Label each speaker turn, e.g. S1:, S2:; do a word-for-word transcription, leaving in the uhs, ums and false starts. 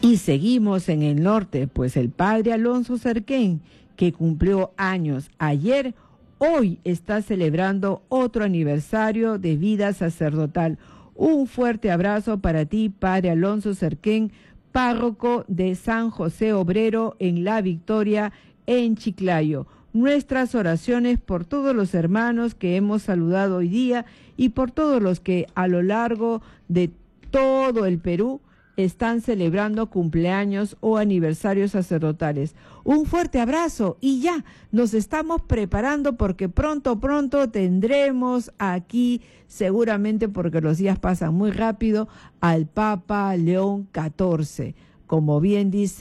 S1: Y seguimos en el norte, pues el padre Alonso Cerquén, que cumplió años ayer, hoy está celebrando otro aniversario de vida sacerdotal. Un fuerte abrazo para ti, padre Alonso Cerquén, párroco de San José Obrero en La Victoria, en Chiclayo. Nuestras oraciones por todos los hermanos que hemos saludado hoy día y por todos los que a lo largo de todo el Perú están celebrando cumpleaños o aniversarios sacerdotales. Un fuerte abrazo y ya nos estamos preparando porque pronto, pronto tendremos aquí, seguramente porque los días pasan muy rápido, al Papa León catorce. Como bien dice